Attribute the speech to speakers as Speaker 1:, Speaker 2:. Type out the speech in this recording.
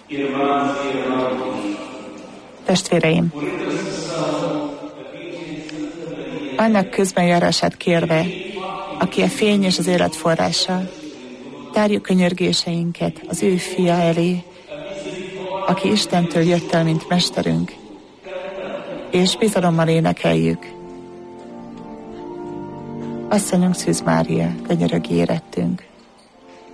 Speaker 1: Testvéreim, annak közbenjárását kérve, aki a fény és az élet forrása, tárjuk könyörgéseinket az ő fia elé, aki Istentől jött el, mint mesterünk, és bizalommal énekeljük. Asszonyunk Szűz Mária, könyörögj érettünk.